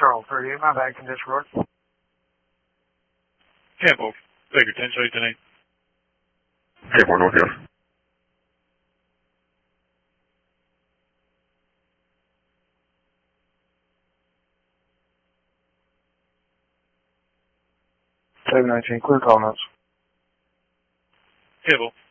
Control 38, my bad, can this work? Campbell, Baker 10, show you tonight. Campbell, North, yes. Seven 19, clear call notes. Campbell,